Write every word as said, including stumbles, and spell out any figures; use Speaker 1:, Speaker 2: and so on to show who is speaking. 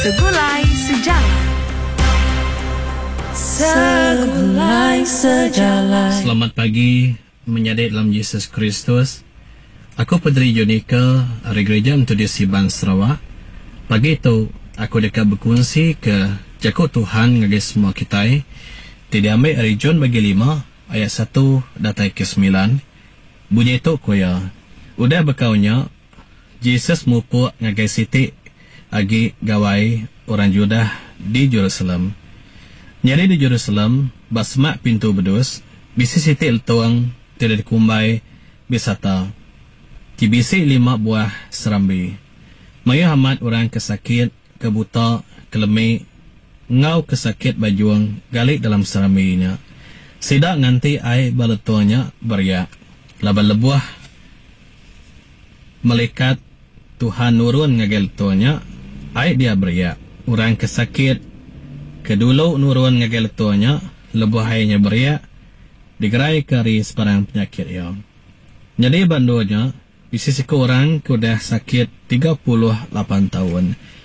Speaker 1: Segulai Sejarah. Segulai Sejarah.
Speaker 2: Selamat pagi, menyadari dalam Yesus Kristus. Aku Padri Jonika dari Gereja Metodis Siban Sarawak. Pagi itu aku dekat berkongsi ke jakut Tuhan ngagi semua kita. Tidak ambil dari John bagi lima ayat satu datai ke sembilan. Bunyi itu koya. Udah berkaunya Yesus mupuk ngagi siti agi gawai orang Judah di Jerusalem. Nyari di Jerusalem basmak pintu bedus bisi siti eltuang tidak dikumbai bisata. Kibisi lima buah serambi. Mayu hamat orang kesakit, kebuta, kelemi, ngau kesakit bajuang galik dalam serambinya. Sidak nganti ai baletuanya beriak. Laba lebuah malaikat Tuhan nurun ngagel tuanya, ai dia beriak. Orang kesakit, kedulu nurun ngagel tuanya, lebuah ainya beriak, digerai kari sebarang penyakit yang. Jadi bandonya, di sisi orang kudah sakit tiga puluh lapan tahun.